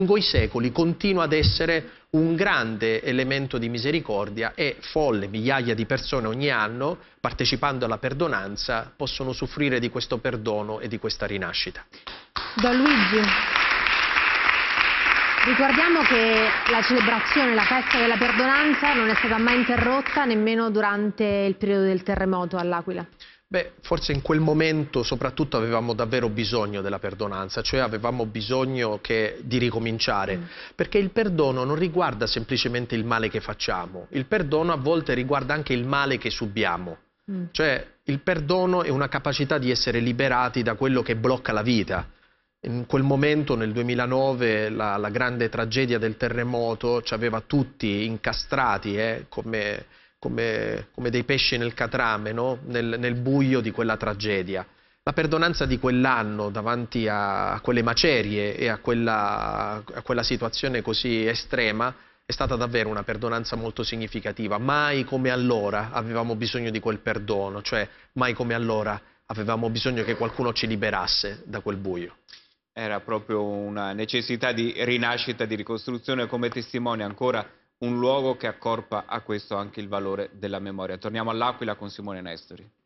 lungo i secoli continua ad essere un grande elemento di misericordia e folle, migliaia di persone ogni anno, partecipando alla perdonanza, possono usufruire di questo perdono e di questa rinascita. Don Luigi, ricordiamo che la celebrazione, la festa della perdonanza non è stata mai interrotta nemmeno durante il periodo del terremoto all'Aquila. Beh, forse in quel momento soprattutto avevamo davvero bisogno della perdonanza, cioè avevamo bisogno di ricominciare, perché il perdono non riguarda semplicemente il male che facciamo, il perdono a volte riguarda anche il male che subiamo, cioè il perdono è una capacità di essere liberati da quello che blocca la vita. In quel momento, nel 2009, la grande tragedia del terremoto ci aveva tutti incastrati, come dei pesci nel catrame, no? nel buio di quella tragedia. La perdonanza di quell'anno davanti a quelle macerie e a quella situazione così estrema è stata davvero una perdonanza molto significativa. Mai come allora avevamo bisogno di quel perdono, cioè mai come allora avevamo bisogno che qualcuno ci liberasse da quel buio. Era proprio una necessità di rinascita, di ricostruzione, come testimonia ancora un luogo che accorpa a questo anche il valore della memoria. Torniamo all'Aquila con Simone Nestori.